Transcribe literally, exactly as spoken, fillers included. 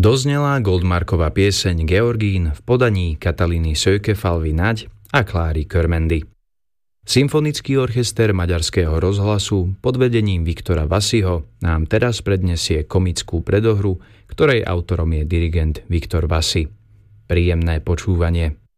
Doznelá Goldmarková pieseň Georgín v podaní Katalíny Söykefalvy Naď a Kláry Körmendy. Symfonický orchester Maďarského rozhlasu pod vedením Viktora Vasiho nám teraz prednesie komickú predohru, ktorej autorom je dirigent Viktor Vasi. Príjemné počúvanie.